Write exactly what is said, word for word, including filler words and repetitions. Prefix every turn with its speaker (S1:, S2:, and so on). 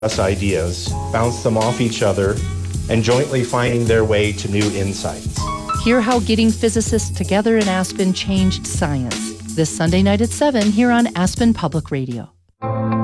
S1: us ideas, bounce them off each other, and jointly finding their way to new insights.
S2: Hear how getting physicists together in Aspen changed science. This Sunday night at seven here on Aspen Public Radio.